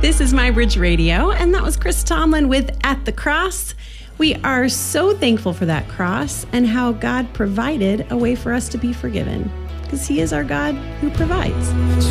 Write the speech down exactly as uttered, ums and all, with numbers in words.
This is My Bridge Radio, and that was Chris Tomlin with At the Cross. We are so thankful for that cross and how God provided a way for us to be forgiven, because He is our God who provides.